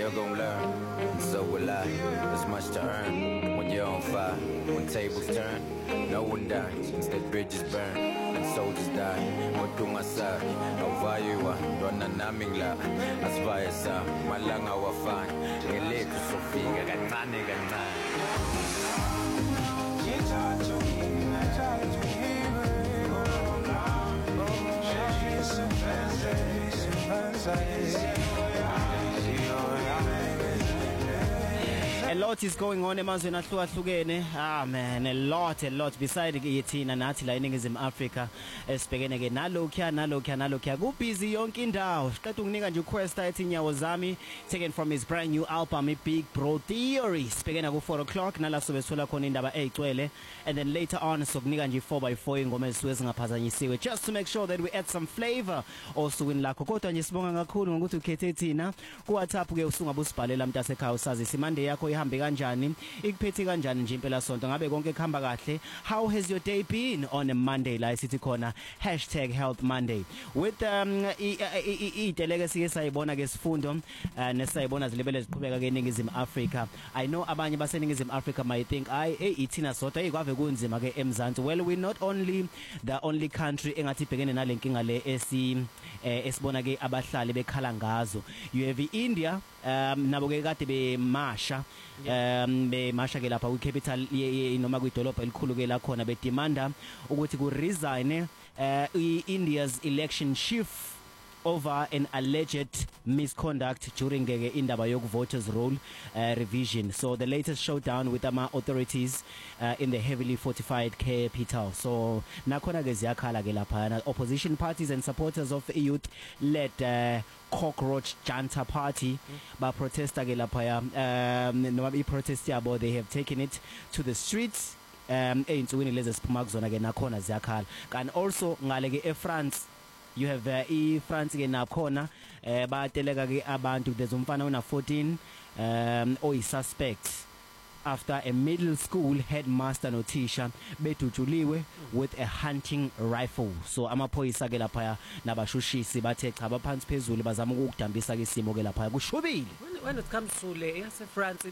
You're gonna learn, and so will I. There's much to earn when you're on fire. When tables turn, no one dies. Instead bridges burn and soldiers die. Motunga sa, awayuwa, rona naming la. Asvaya sa, malanga wafan. Ngeletu sofika, kancane kancane. A lot is going on emazweni ahlukahlukene. Man, a lot beside yithina nathi la eNingizimu Africa esibhekene ke nalokho ku busy yonke indawo. Siqeda ukunika nje uQuesta ethi inyawo zami, taken from his brand new album Big Bro Theory. Sibhekena ku 4 o'clock nala sobe thola khona indaba ezigcwele, and then later on sokunika nje 4x4 ingoma ezisuke singaphazanyisiwe, just to make sure that we add some flavor osukwini lakho. Kodwa nje sibonga kakhulu ngokuthi ukhethe thina ku WhatsApp ke usungabe usibhalela mntasekhaya usazi simande yakho ihambe kanjani, ikuphethe kanjani nje impela sonto, ngabe konke kuhamba kahle. How has your day been on a Monday la sithi khona #healthmonday with iteleke sike sayibona ke sifundo nesayibona zilebele ziqhubeka ke eNingizimu Africa. I know abanye baseNingizimu Africa might think ithina sodwa ikwave kunzima ke eMzansi. Well, we not only the only country engathi ibhekene nalenkinga le esibona ke abahlali bekhala ngazo. You have India nabo ke kade bemasha bemasha ke lapha ku capital noma kwidolobha elikhulu ke la khona bedemanda ukuthi ku resign India's election chief over an alleged misconduct during the indaba yoku voters roll revision. So the latest showdown with ama authorities in the heavily fortified capital. So nakhona ke ziyakhala ke lapha opposition parties and supporters of youth led Cockroach Janta Party ba protesta ke lapha noma I protest yabo, they have taken it to the streets einsukwini lezi siphuma kuzona ke nakhona ziyakhala. And also ngale ke eFrance you have France ke nakhona bateleka ke abantu. There's umfana una 14 oyi suspect after a middle school headmaster notisha bedujuliwe with a hunting rifle. So amaphoyisa ke lapha nabashushisi bathe cha baphansi phezulu bazama ukudambisa ke isimo ke lapha kushubile. When it comes to le yase France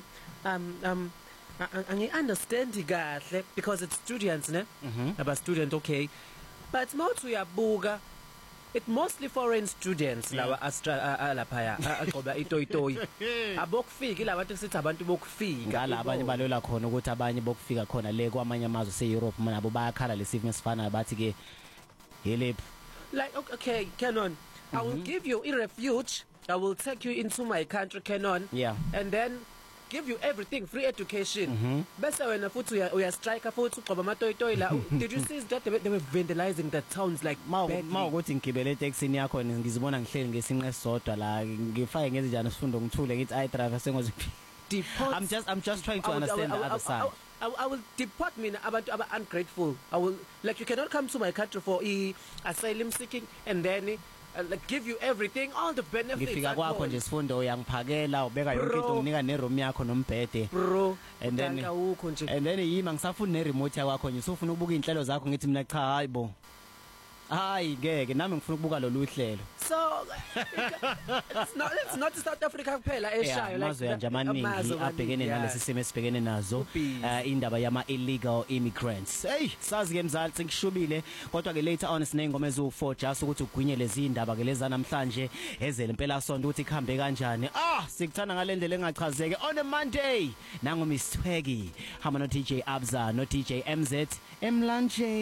I understand kahle because it's students ne aba student, okay, but mawuthi uyabuka it mostly foreign students lawa lapha aqoba itoyitoyi abokufika labantu sithi abantu bokufika labanye balola khona ukuthi abanye bokufika khona le kwamanye amazwe se-Europe nabo bayakhala lesifo esifana bathi ke yelep like okay Canon, I will give you a refuge, I will take you into my country Canon, and then give you everything, free education. Bese wena futhi uya strike futhi uqoba amatoyitoyi la. Did you see that they were vandalizing the towns like ukuthi ngigibele taxini yakho ngizibona ngihleli ngesinqe sodwa la ngifake ngezinjani sifundo ngithule ngithi I driver sengozi deport. I'm just trying to understand the other side. I will deport me abantu aba ungrateful. I will, like, you cannot come to my country for asylum seeking and then like give you everything, all the benefits. Ngifika kwakho nje sifundo uyangiphakela ubeka yonke into unginika ne room yakho nombhede bro, and then yima ngisafuna ne remote yakho nje usufuna ukubuka inhlelo zakho ngithi mina cha hayibo hayi ngeke nami ngifuna ukubuka lo luhlelo. So it's not South Africa kuphela eshayo like amazwe nje amaningi abhekene nalesi simo esibhekene nazo indaba yama illegal immigrants. Hey sazi ke mzalisi ngishubile kodwa ke later on sinengoma ezu4 just ukuthi ugwinye lezi indaba ke leza namhlanje ezele impela sonto ukuthi ikhambe kanjani. Sikuthana ngalendlela engachazeke on a Monday nangu Miss Twegi hamba no DJ Abza no DJ MZ emlanje.